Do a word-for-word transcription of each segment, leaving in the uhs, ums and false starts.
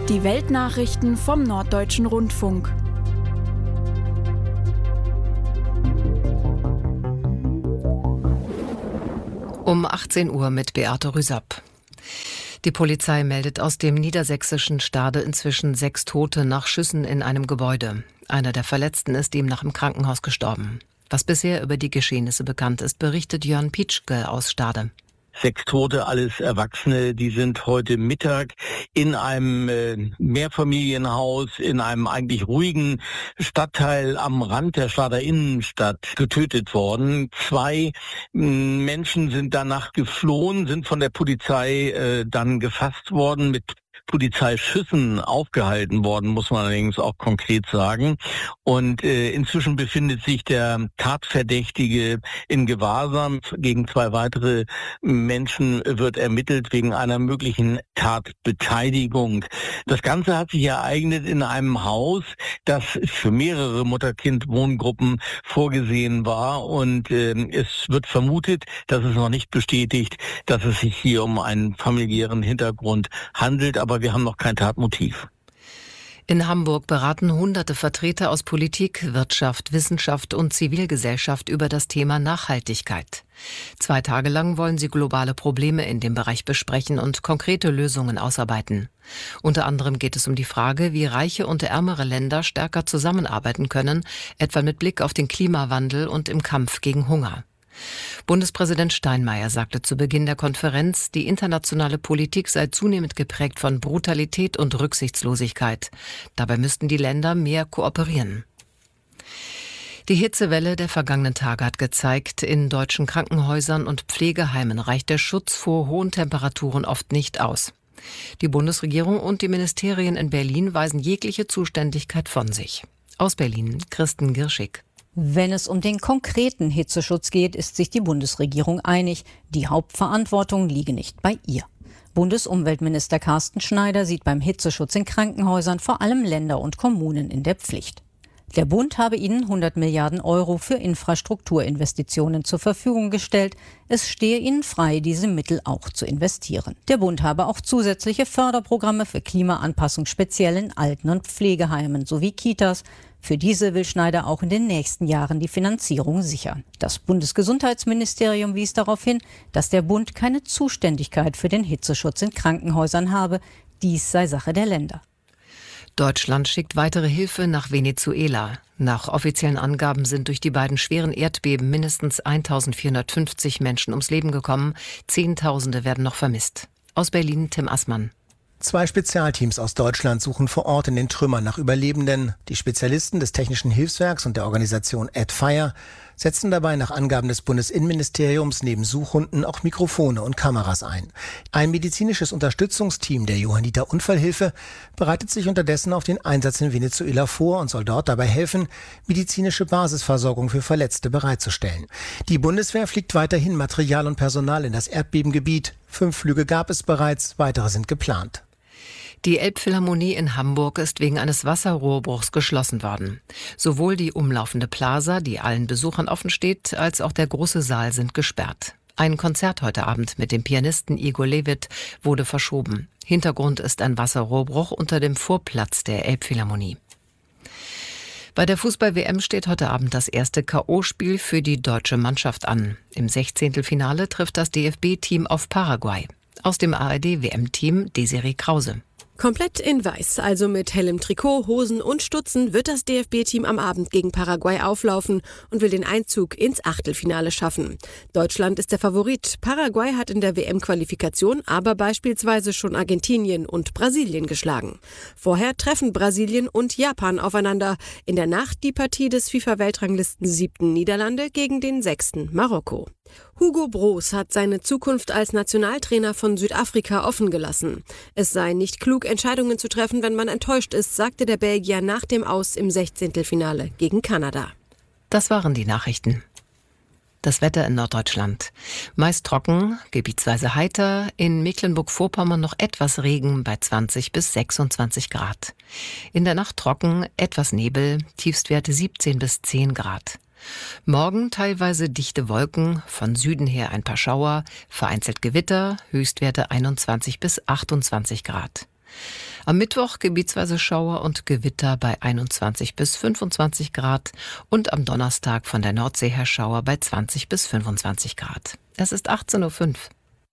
Die Weltnachrichten vom Norddeutschen Rundfunk. Um achtzehn Uhr mit Beate Rüsapp. Die Polizei meldet aus dem niedersächsischen Stade inzwischen sechs Tote nach Schüssen in einem Gebäude. Einer der Verletzten ist demnach im Krankenhaus gestorben. Was bisher über die Geschehnisse bekannt ist, berichtet Jörn Pietschke aus Stade. Sechs Tote, alles Erwachsene, die sind heute Mittag in einem äh, Mehrfamilienhaus, in einem eigentlich ruhigen Stadtteil am Rand der Stader Innenstadt getötet worden. Zwei mh, Menschen sind danach geflohen, sind von der Polizei äh, dann gefasst worden, mit Polizeischüssen aufgehalten worden, muss man allerdings auch konkret sagen. Und äh, inzwischen befindet sich der Tatverdächtige in Gewahrsam. Gegen zwei weitere Menschen wird ermittelt wegen einer möglichen Tatbeteiligung. Das Ganze hat sich ereignet in einem Haus, das für mehrere Mutter-Kind-Wohngruppen vorgesehen war. Und äh, es wird vermutet, das ist noch nicht bestätigt, dass es sich hier um einen familiären Hintergrund handelt. Aber wir haben noch kein Tatmotiv. In Hamburg beraten hunderte Vertreter aus Politik, Wirtschaft, Wissenschaft und Zivilgesellschaft über das Thema Nachhaltigkeit. Zwei Tage lang wollen sie globale Probleme in dem Bereich besprechen und konkrete Lösungen ausarbeiten. Unter anderem geht es um die Frage, wie reiche und ärmere Länder stärker zusammenarbeiten können, etwa mit Blick auf den Klimawandel und im Kampf gegen Hunger. Bundespräsident Steinmeier sagte zu Beginn der Konferenz, die internationale Politik sei zunehmend geprägt von Brutalität und Rücksichtslosigkeit. Dabei müssten die Länder mehr kooperieren. Die Hitzewelle der vergangenen Tage hat gezeigt, in deutschen Krankenhäusern und Pflegeheimen reicht der Schutz vor hohen Temperaturen oft nicht aus. Die Bundesregierung und die Ministerien in Berlin weisen jegliche Zuständigkeit von sich. Aus Berlin, Kristen Girschig. Wenn es um den konkreten Hitzeschutz geht, ist sich die Bundesregierung einig. Die Hauptverantwortung liege nicht bei ihr. Bundesumweltminister Carsten Schneider sieht beim Hitzeschutz in Krankenhäusern vor allem Länder und Kommunen in der Pflicht. Der Bund habe ihnen hundert Milliarden Euro für Infrastrukturinvestitionen zur Verfügung gestellt. Es stehe ihnen frei, diese Mittel auch zu investieren. Der Bund habe auch zusätzliche Förderprogramme für Klimaanpassung speziell in Alten- und Pflegeheimen sowie Kitas. Für diese will Schneider auch in den nächsten Jahren die Finanzierung sichern. Das Bundesgesundheitsministerium wies darauf hin, dass der Bund keine Zuständigkeit für den Hitzeschutz in Krankenhäusern habe. Dies sei Sache der Länder. Deutschland schickt weitere Hilfe nach Venezuela. Nach offiziellen Angaben sind durch die beiden schweren Erdbeben mindestens eintausendvierhundertfünfzig Menschen ums Leben gekommen. Zehntausende werden noch vermisst. Aus Berlin Tim Assmann. Zwei Spezialteams aus Deutschland suchen vor Ort in den Trümmern nach Überlebenden. Die Spezialisten des Technischen Hilfswerks und der Organisation AdFire setzen dabei nach Angaben des Bundesinnenministeriums neben Suchhunden auch Mikrofone und Kameras ein. Ein medizinisches Unterstützungsteam der Johanniter Unfallhilfe bereitet sich unterdessen auf den Einsatz in Venezuela vor und soll dort dabei helfen, medizinische Basisversorgung für Verletzte bereitzustellen. Die Bundeswehr fliegt weiterhin Material und Personal in das Erdbebengebiet. Fünf Flüge gab es bereits, weitere sind geplant. Die Elbphilharmonie in Hamburg ist wegen eines Wasserrohrbruchs geschlossen worden. Sowohl die umlaufende Plaza, die allen Besuchern offen steht, als auch der große Saal sind gesperrt. Ein Konzert heute Abend mit dem Pianisten Igor Levit wurde verschoben. Hintergrund ist ein Wasserrohrbruch unter dem Vorplatz der Elbphilharmonie. Bei der Fußball-W M steht heute Abend das erste K O-Spiel für die deutsche Mannschaft an. Im Sechzehntelfinale trifft das D F B-Team auf Paraguay. Aus dem A R D-W M-Team Desiree Krause. Komplett in weiß, also mit hellem Trikot, Hosen und Stutzen, wird das D F B-Team am Abend gegen Paraguay auflaufen und will den Einzug ins Achtelfinale schaffen. Deutschland ist der Favorit. Paraguay hat in der W M-Qualifikation aber beispielsweise schon Argentinien und Brasilien geschlagen. Vorher treffen Brasilien und Japan aufeinander. In der Nacht die Partie des FIFA-Weltranglisten siebten Niederlande gegen den sechsten Marokko. Hugo Broos hat seine Zukunft als Nationaltrainer von Südafrika offen gelassen. Es sei nicht klug, Entscheidungen zu treffen, wenn man enttäuscht ist, sagte der Belgier nach dem Aus im Sechzehntelfinale gegen Kanada. Das waren die Nachrichten. Das Wetter in Norddeutschland. Meist trocken, gebietsweise heiter, in Mecklenburg-Vorpommern noch etwas Regen bei zwanzig bis sechsundzwanzig Grad. In der Nacht trocken, etwas Nebel, Tiefstwerte siebzehn bis zehn Grad. Morgen teilweise dichte Wolken, von Süden her ein paar Schauer, vereinzelt Gewitter, Höchstwerte einundzwanzig bis achtundzwanzig Grad. Am Mittwoch gebietsweise Schauer und Gewitter bei einundzwanzig bis fünfundzwanzig Grad und am Donnerstag von der Nordsee her Schauer bei zwanzig bis fünfundzwanzig Grad. Es ist achtzehn Uhr fünf.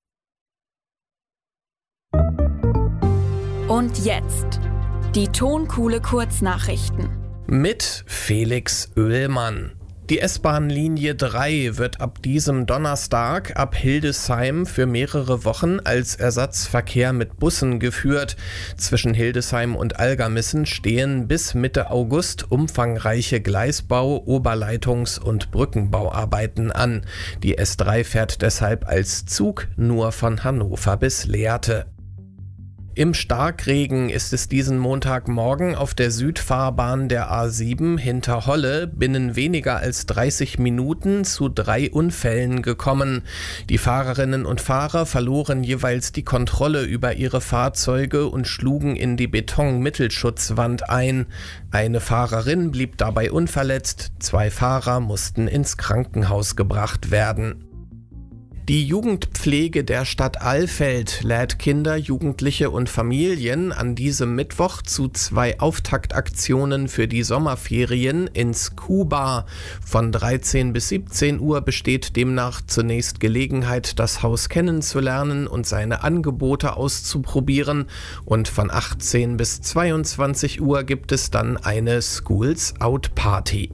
Und jetzt die Tonkuhle Kurznachrichten. Mit Felix Oehlmann. Die S-Bahn-Linie drei wird ab diesem Donnerstag ab Hildesheim für mehrere Wochen als Ersatzverkehr mit Bussen geführt. Zwischen Hildesheim und Algermissen stehen bis Mitte August umfangreiche Gleisbau-, Oberleitungs- und Brückenbauarbeiten an. Die S drei fährt deshalb als Zug nur von Hannover bis Lehrte. Im Starkregen ist es diesen Montagmorgen auf der Südfahrbahn der A sieben hinter Holle binnen weniger als dreißig Minuten zu drei Unfällen gekommen. Die Fahrerinnen und Fahrer verloren jeweils die Kontrolle über ihre Fahrzeuge und schlugen in die Betonmittelschutzwand ein. Eine Fahrerin blieb dabei unverletzt, zwei Fahrer mussten ins Krankenhaus gebracht werden. Die Jugendpflege der Stadt Alfeld lädt Kinder, Jugendliche und Familien an diesem Mittwoch zu zwei Auftaktaktionen für die Sommerferien ins Kuba. Von dreizehn bis siebzehn Uhr besteht demnach zunächst Gelegenheit, das Haus kennenzulernen und seine Angebote auszuprobieren. Und von achtzehn bis zweiundzwanzig Uhr gibt es dann eine Schools Out Party.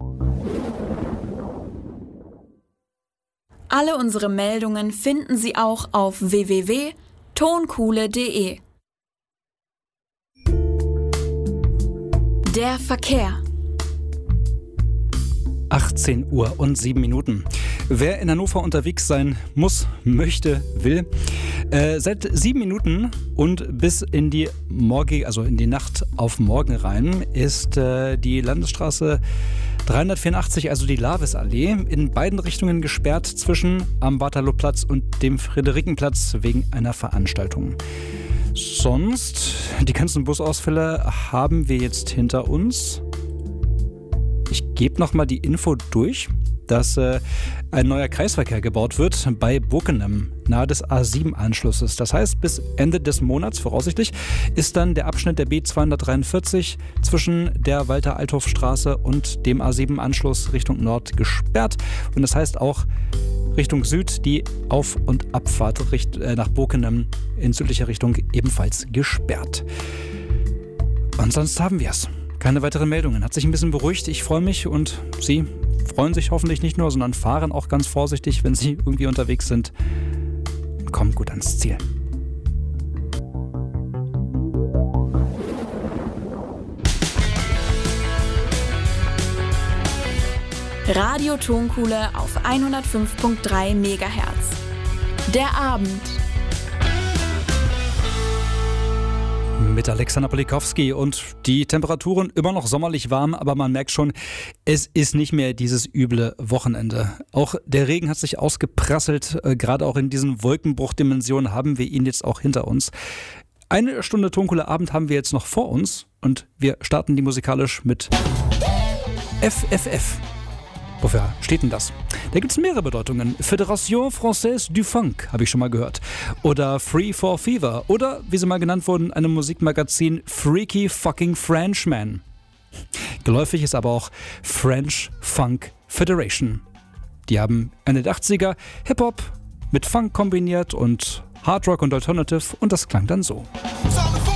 Alle unsere Meldungen finden Sie auch auf w w w punkt tonkuhle punkt de. Der Verkehr. achtzehn Uhr und sieben Minuten. Wer in Hannover unterwegs sein muss, möchte, will, äh, seit sieben Minuten und bis in die Morgen, also in die Nacht auf morgen rein, ist äh, die Landesstraße dreihundertvierundachtzig, also die Lavesallee, in beiden Richtungen gesperrt zwischen am Waterlooplatz und dem Friederikenplatz wegen einer Veranstaltung. Sonst, die ganzen Busausfälle haben wir jetzt hinter uns. Ich gebe nochmal die Info durch, dass äh, ein neuer Kreisverkehr gebaut wird bei Bockenem, nahe des A sieben Anschlusses. Das heißt, bis Ende des Monats voraussichtlich ist dann der Abschnitt der B zweihundertdreiundvierzig zwischen der Walter-Althoff-Straße und dem A sieben Anschluss Richtung Nord gesperrt. Und das heißt auch Richtung Süd die Auf- und Abfahrt richt- äh, nach Bockenem in südlicher Richtung ebenfalls gesperrt. Und sonst haben wir es. Keine weiteren Meldungen. Hat sich ein bisschen beruhigt. Ich freue mich und Sie freuen sich hoffentlich nicht nur, sondern fahren auch ganz vorsichtig, wenn Sie irgendwie unterwegs sind. Und kommen gut ans Ziel. Radio Tonkuhle auf hundertfünf Komma drei Megahertz. Der Abend. Mit Alexander Polikowski und die Temperaturen immer noch sommerlich warm, aber man merkt schon, es ist nicht mehr dieses üble Wochenende. Auch der Regen hat sich ausgeprasselt, äh, gerade auch in diesen Wolkenbruchdimensionen haben wir ihn jetzt auch hinter uns. Eine Stunde Tonkuhle Abend haben wir jetzt noch vor uns und wir starten die musikalisch mit F F F. Wofür steht denn das? Da gibt es mehrere Bedeutungen. Fédération Française du Funk, habe ich schon mal gehört. Oder Free for Fever. Oder, wie sie mal genannt wurden, einem Musikmagazin Freaky Fucking Frenchman. Geläufig ist aber auch French Funk Federation. Die haben Ende der achtziger Hip-Hop mit Funk kombiniert und Hard Rock und Alternative und das klang dann so.